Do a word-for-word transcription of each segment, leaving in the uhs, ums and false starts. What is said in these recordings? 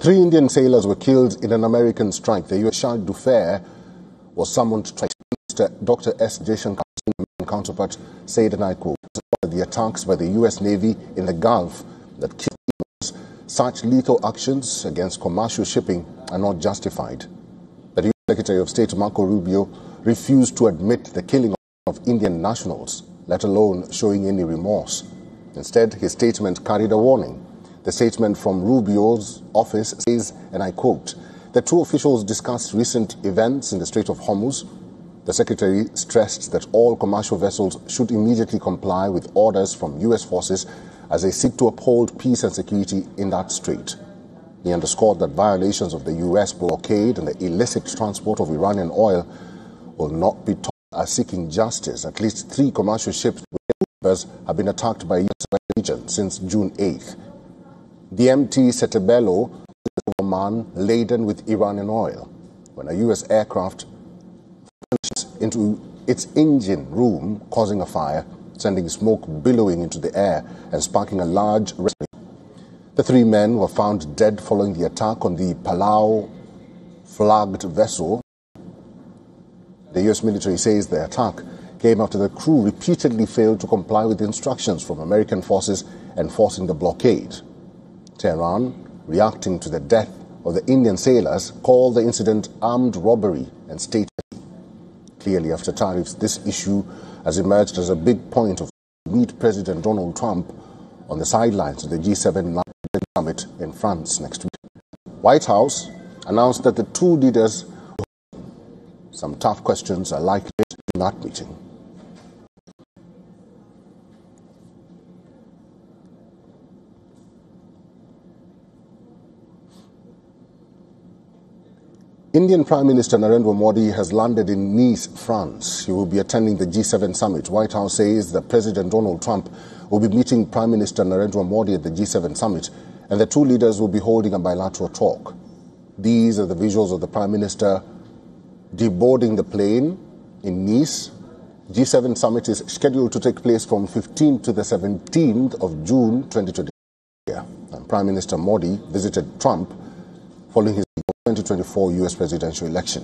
Three Indian sailors were killed in an American strike. The U S Charles Dufair was summoned to try. Doctor S. Jaishankar's counterpart said, and I quote, the attacks by the U S Navy in the Gulf that killed such lethal actions against commercial shipping are not justified. The U S Secretary of State Marco Rubio refused to admit the killing of Indian nationals, let alone showing any remorse. Instead, his statement carried a warning. The statement from Rubio's office says, and I quote, the two officials discussed recent events in the Strait of Hormuz. The Secretary stressed that all commercial vessels should immediately comply with orders from U S forces as they seek to uphold peace and security in that strait. He underscored that violations of the U S blockade and the illicit transport of Iranian oil will not be tolerated as seeking justice. At least three commercial ships have been attacked by U S region since June eighth. The M T Setebello is a Oman laden with Iranian oil when a U S aircraft vanished into its engine room, causing a fire, sending smoke billowing into the air and sparking a large rescue. The three men were found dead following the attack on the Palau flagged vessel. The U S military says the attack came after the crew repeatedly failed to comply with instructions from American forces enforcing the blockade. Tehran, reacting to the death of the Indian sailors, called the incident armed robbery and state. Clearly, after tariffs, this issue has emerged as a big point of meet President Donald Trump on the sidelines of the G seven summit in France next week. White House announced that the two leaders, some tough questions are likely in that meeting. Indian Prime Minister Narendra Modi has landed in Nice, France. He will be attending the G seven summit. White House says that President Donald Trump will be meeting Prime Minister Narendra Modi at the G seven summit, and the two leaders will be holding a bilateral talk. These are the visuals of the Prime Minister deboarding the plane in Nice. G seven summit is scheduled to take place from fifteenth to the seventeenth of June twenty twenty. And Prime Minister Modi visited Trump following his twenty twenty-four U S presidential election.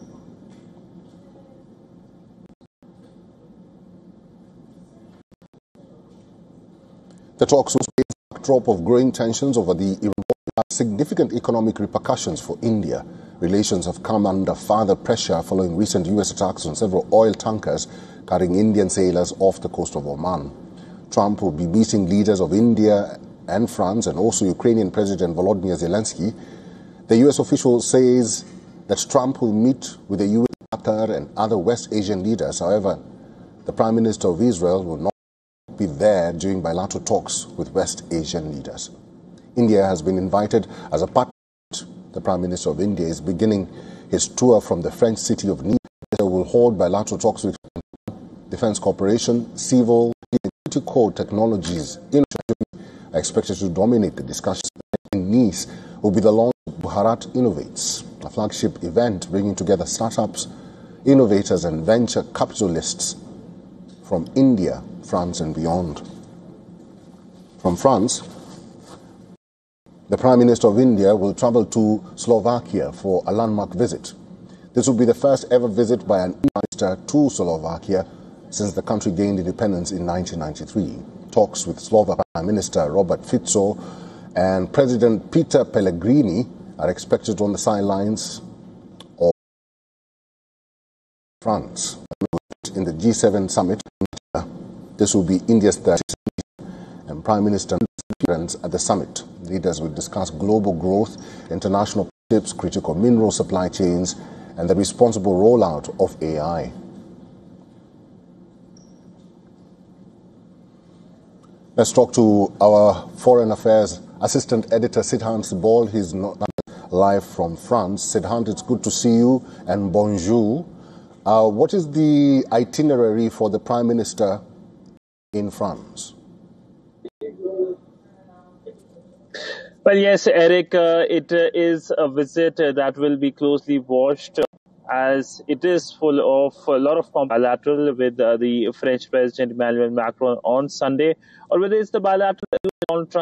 The talks will face a backdrop of growing tensions over the Iran war, significant economic repercussions for India. Relations have come under further pressure following recent U S attacks on several oil tankers carrying Indian sailors off the coast of Oman. Trump will be meeting leaders of India and France and also Ukrainian President Volodymyr Zelensky. The U S official says that Trump will meet with the U S, Qatar and other West Asian leaders. However, the Prime Minister of Israel will not be there during bilateral talks with West Asian leaders. India has been invited as a partner. The Prime Minister of India is beginning his tour from the French city of Nice. He will hold bilateral talks with defense cooperation, civil, and core technologies are expected to dominate the discussions. In Nice will be the launch of Bharat Innovates, a flagship event bringing together startups, innovators and venture capitalists from India, France and beyond. From France, the Prime Minister of India will travel to Slovakia for a landmark visit. This will be the first ever visit by an Indian minister to Slovakia since the country gained independence in nineteen ninety-three. Talks with Slovak Prime Minister Robert Fico and President Peter Pellegrini are expected on the sidelines of France. In the G seven summit, this will be India's third and Prime Minister appearance at the summit. Leaders will discuss global growth, international partnerships, critical mineral supply chains, and the responsible rollout of A I. Let's talk to our Foreign Affairs Assistant Editor, Sidhant Sibol. He's not live from France. Sidhant, it's good to see you, and bonjour. Uh, what is the itinerary for the Prime Minister in France? Well, yes, Eric, uh, it uh, is a visit uh, that will be closely watched uh, as it is full of a lot of bilateral with uh, the French President Emmanuel Macron on Sunday, or whether it's the bilateral Donald Trump